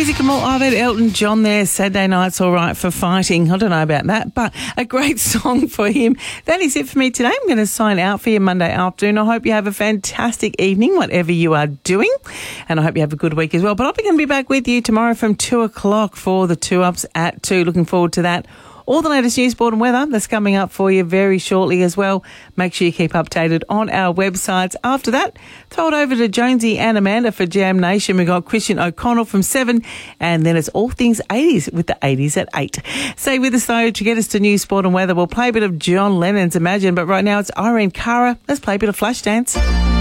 Music and more. I've had Elton John there. Saturday night's all right for fighting. I don't know about that, but a great song for him. That is it for me today. I'm going to sign out for you Monday afternoon. I hope you have a fantastic evening, whatever you are doing, and I hope you have a good week as well. But I'll be going to be back with you tomorrow from 2 o'clock for the 2-Ups at 2. Looking forward to that. All the latest news, sport and weather that's coming up for you very shortly as well. Make sure you keep updated on our websites. After that, throw it over to Jonesy and Amanda for Jam Nation. We've got Christian O'Connell from 7, and then it's all things 80s with the 80s at 8. Stay with us though to get us to news, sport and weather. We'll play a bit of John Lennon's Imagine, but right now it's Irene Cara. Let's play a bit of Flashdance.